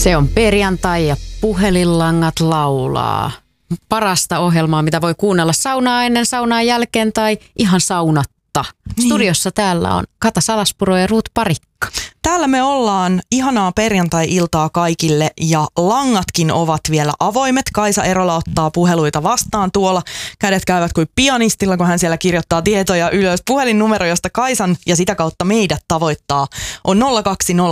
Se on perjantai ja puhelinlangat laulaa. Parasta ohjelmaa, mitä voi kuunnella saunaa ennen, saunaa jälkeen tai ihan saunatta. Niin. Studiossa täällä on Kata Salaspuro ja Ruut Parikka. Täällä me ollaan. Ihanaa perjantai-iltaa kaikille ja langatkin ovat vielä avoimet. Kaisa Erola ottaa puheluita vastaan tuolla. Kädet käyvät kuin pianistilla, kun hän siellä kirjoittaa tietoja ylös. Puhelinnumero, josta Kaisan ja sitä kautta meidät tavoittaa, on